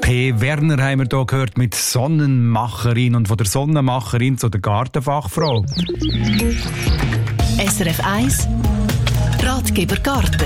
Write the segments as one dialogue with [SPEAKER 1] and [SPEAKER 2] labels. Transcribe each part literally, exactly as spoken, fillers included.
[SPEAKER 1] K. Werner haben wir hier gehört mit Sonnenmacherin und von der Sonnenmacherin zu der Gartenfachfrau.
[SPEAKER 2] S R F eins Ratgeber Garten.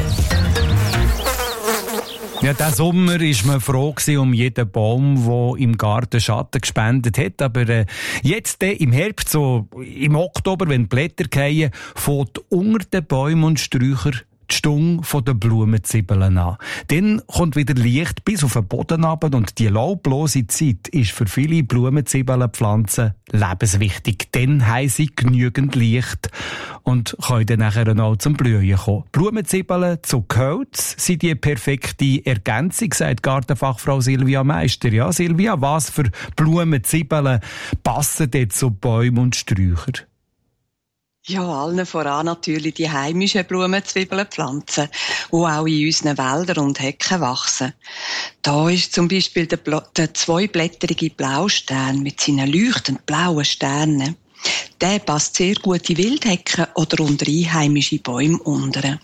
[SPEAKER 1] Ja, diesen Sommer war man froh um jeden Baum, der im Garten Schatten gespendet hat. Aber äh, jetzt äh, im Herbst, so im Oktober, wenn die Blätter fallen, fängt unter den Bäumen und Sträuchern die Stunde der Blumenzwiebeln an. Dann kommt wieder Licht bis auf den Boden runter und die laublose Zeit ist für viele Blumenzwiebelpflanzen lebenswichtig. Dann haben sie genügend Licht und können dann nachher auch zum Blühen kommen. Blumenzwiebeln zu Gehölz sind die perfekte Ergänzung, sagt Gartenfachfrau Silvia Meister. Ja, Silvia, was für Blumenzwiebeln passen dort zu Bäumen und Sträuchern?
[SPEAKER 3] Ja, allen voran natürlich die heimischen Blumenzwiebelpflanzen, die auch in unseren Wäldern und Hecken wachsen. Da ist zum Beispiel der, Bla- der zweiblätterige Blaustern mit seinen leuchtend blauen Sternen. Der passt sehr gut in Wildhecken oder unter einheimische Bäume unter.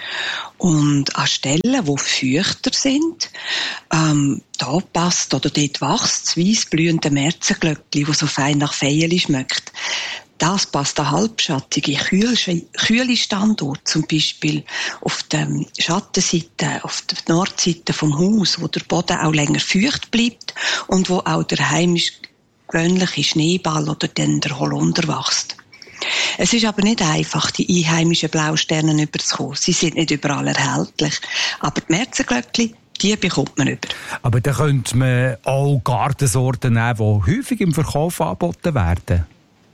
[SPEAKER 3] Und an Stellen, die feuchter sind, ähm, da passt oder dort wächst das weiss blühende Märzenglöckli, das so fein nach Veilchen schmeckt. Das passt an halbschattige, kühle Standorte, zum Beispiel auf der Schattenseite, auf der Nordseite vom Haus, wo der Boden auch länger feucht bleibt und wo auch der heimisch gewöhnliche Schneeball oder dann der Holunder wächst. Es ist aber nicht einfach, die einheimischen Blausterne überzukommen. Sie sind nicht überall erhältlich. Aber die Märzenglöckli, die bekommt man über.
[SPEAKER 1] Aber da könnte man auch Gartensorten nehmen, die häufig im Verkauf angeboten werden.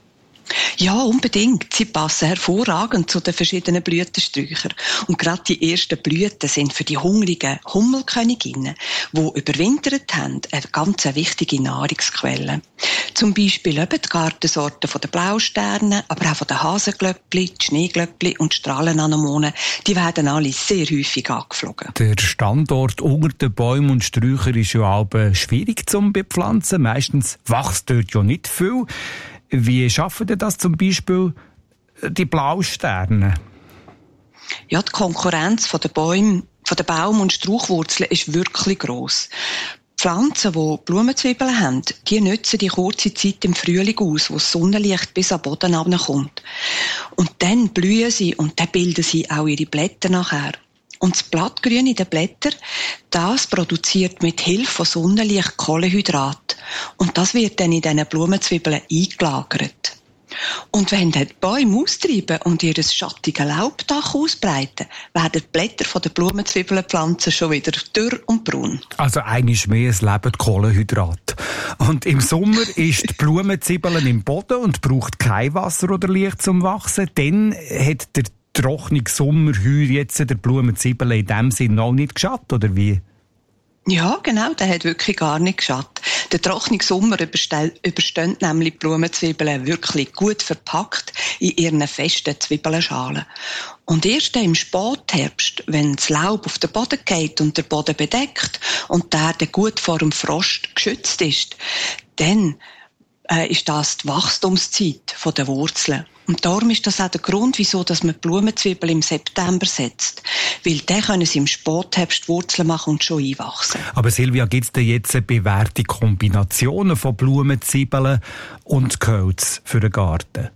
[SPEAKER 3] Ja, unbedingt. Sie passen hervorragend zu den verschiedenen Blütensträuchern. Und gerade die ersten Blüten sind für die hungrigen Hummelköniginnen, die überwintert haben, eine ganz wichtige Nahrungsquelle. Zum Beispiel eben die Gartensorten von den Blausterne, aber auch von den Hasenglöckli, die Schneeglöckli und die Strahlenanemonen, die werden alle sehr häufig angeflogen.
[SPEAKER 1] Der Standort unter den Bäumen und Sträuchern ist ja auch schwierig zu bepflanzen. Meistens wächst dort ja nicht viel. Wie schaffen denn das zum Beispiel die Blausterne?
[SPEAKER 3] Ja, die Konkurrenz von den Bäumen, von den Baum- und Strauchwurzeln ist wirklich gross. Pflanzen, die Blumenzwiebeln haben, die nutzen die kurze Zeit im Frühling aus, wo das Sonnenlicht bis am Boden herunterkommt. Und dann blühen sie und dann bilden sie auch ihre Blätter nachher. Und das Blattgrün in den Blättern, das produziert mit Hilfe von Sonnenlicht Kohlenhydrat. Und das wird dann in diesen Blumenzwiebeln eingelagert. Und wenn dann die Bäume austreiben und ihr schattiges Laubdach ausbreiten, werden die Blätter der Blumenzwiebelpflanzen schon wieder dürr und braun.
[SPEAKER 1] Also eigentlich mehr es leben Kohlenhydrat. Und im Sommer ist die Blumenzwiebeln im Boden und braucht kein Wasser oder Licht zum Wachsen. Dann hat der trockene Sommerheuer jetzt der Blumenzwiebeln in dem Sinne auch nicht geschadet, oder wie?
[SPEAKER 3] Ja, genau, der hat wirklich gar nicht geschadet. Der trockene Sommer überstehen nämlich die Blumenzwiebeln wirklich gut verpackt in ihren festen Zwiebelschalen. Und erst im Spätherbst, wenn das Laub auf den Boden geht und der Boden bedeckt und der Erde gut vor dem Frost geschützt ist, dann äh, ist das die Wachstumszeit der Wurzeln. Und darum ist das auch der Grund, wieso dass man Blumenzwiebeln im September setzt. Weil dann können sie im Spätherbst Wurzeln machen und schon einwachsen.
[SPEAKER 1] Aber Silvia, gibt es denn jetzt eine bewährte Kombinationen von Blumenzwiebeln und Gehölz für den Garten?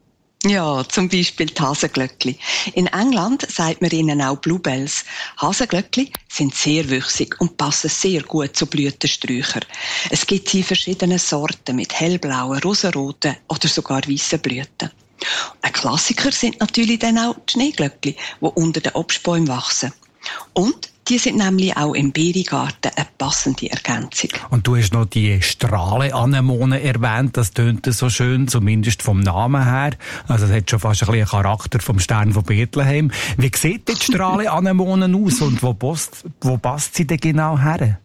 [SPEAKER 3] Ja, zum Beispiel die Hasenglöckli. In England sagt man ihnen auch Bluebells. Hasenglöckli sind sehr wüchsig und passen sehr gut zu Blütensträuchern. Es gibt sie in verschiedenen Sorten mit hellblauen, rosaroten oder sogar weißen Blüten. Ein Klassiker sind natürlich dann auch die Schneeglöckli, die unter den Obstbäumen wachsen. Und die sind nämlich auch im Beerengarten eine passende Ergänzung.
[SPEAKER 1] Und du hast noch die Strahlenanemonen erwähnt, das tönt so schön, zumindest vom Namen her. Also es hat schon fast ein bisschen Charakter vom Stern von Bethlehem. Wie sieht die Strahlenanemonen aus und wo passt, wo passt sie denn genau her?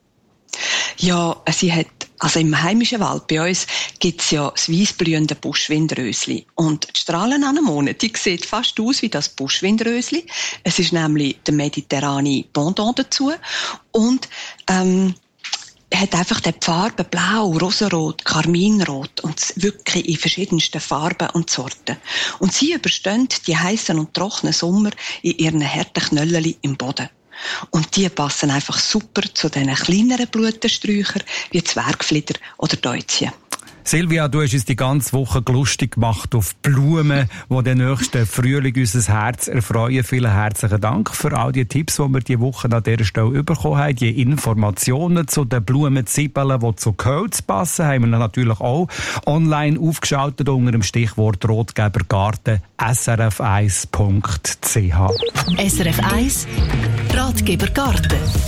[SPEAKER 3] Ja, sie hat, also im heimischen Wald bei uns gibt's ja das weissblühende Buschwindrösli. Und die Strahlenanemone, die sieht fast aus wie das Buschwindrösli. Es ist nämlich der mediterrane Pendant dazu. Und, ähm, hat einfach die Farben blau, rosarot, karminrot und wirklich in verschiedensten Farben und Sorten. Und sie überstehen die heißen und trockenen Sommer in ihren harten Knöllchen im Boden. Und die passen einfach super zu diesen kleineren Blutensträuchern wie Zwergflieder oder Deutzien.
[SPEAKER 1] Silvia, du hast uns die ganze Woche lustig gemacht auf Blumen, die den nächsten Frühling unser Herz erfreuen. Vielen herzlichen Dank für all die Tipps, die wir diese Woche an dieser Stelle bekommen haben. Die Informationen zu den Blumenzwiebeln, die zu Gehölz passen, haben wir natürlich auch online aufgeschaltet unter dem Stichwort Ratgebergarten s r f eins punkt c h.
[SPEAKER 2] S R F eins Ratgebergarten.